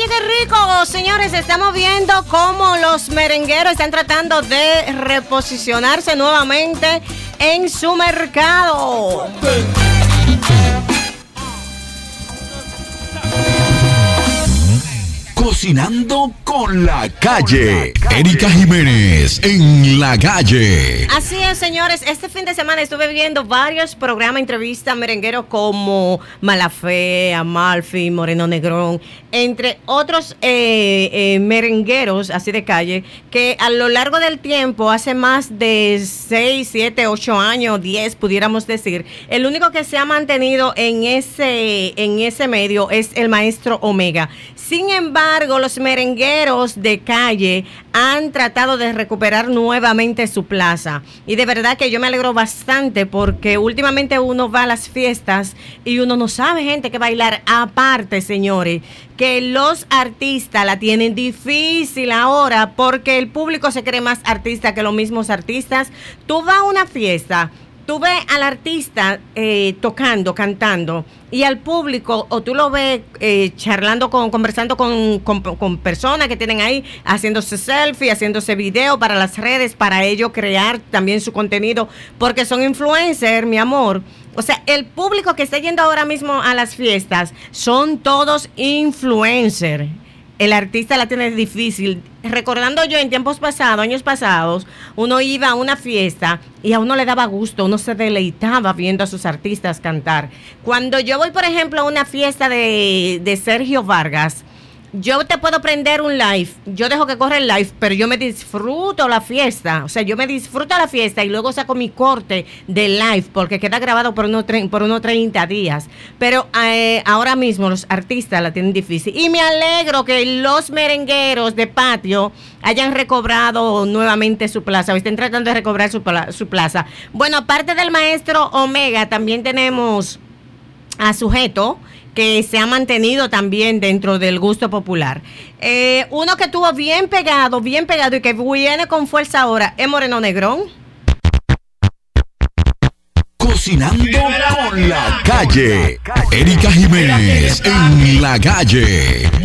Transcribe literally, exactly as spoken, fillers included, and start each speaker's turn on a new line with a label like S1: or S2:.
S1: Oye, qué rico, señores, estamos viendo cómo los merengueros están tratando de reposicionarse nuevamente en su mercado.
S2: Cocinando con la calle. Erika Jiménez en la calle.
S1: Así es, señores. Este fin de semana estuve viendo varios programas, entrevistas merengueros como Malafé, Amalfi, Moreno Negrón, entre otros eh, eh, merengueros así de calle, que a lo largo del tiempo, hace más de seis, siete, ocho años, diez, pudiéramos decir, el único que se ha mantenido en ese, en ese medio es el maestro Omega. Sin embargo, los merengueros de calle han tratado de recuperar nuevamente su plaza. Y de verdad que yo me alegro bastante porque últimamente uno va a las fiestas y uno no sabe gente que bailar. Aparte, señores, que los artistas la tienen difícil ahora porque el público se cree más artista que los mismos artistas. Tú vas a una fiesta, tú ves al artista eh, tocando, cantando, y al público, o tú lo ves eh, charlando, con, conversando con, con, con personas que tienen ahí, haciéndose selfie, haciéndose video para las redes, para ellos crear también su contenido, porque son influencers, mi amor. O sea, el público que está yendo ahora mismo a las fiestas son todos influencers. El artista la tiene difícil. Recordando yo en tiempos pasados, años pasados, uno iba a una fiesta y a uno le daba gusto, uno se deleitaba viendo a sus artistas cantar. Cuando yo voy, por ejemplo, a una fiesta de, de Sergio Vargas, yo te puedo prender un live, yo dejo que corra el live, pero yo me disfruto la fiesta, o sea, yo me disfruto la fiesta y luego saco mi corte de live porque queda grabado por unos, por unos treinta días, pero eh, ahora mismo los artistas la tienen difícil y me alegro que los merengueros de patio hayan recobrado nuevamente su plaza o estén tratando de recobrar su, su plaza. Bueno, aparte del maestro Omega, también tenemos a Sujeto, que se ha mantenido también dentro del gusto popular. Eh, uno que estuvo bien pegado, bien pegado y que viene con fuerza ahora es Moreno Negrón.
S2: Cocinando con la calle. Erika Jiménez en la calle.